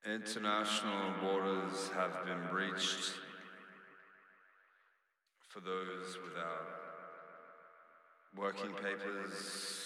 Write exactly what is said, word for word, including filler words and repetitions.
International borders have been breached for those without working papers,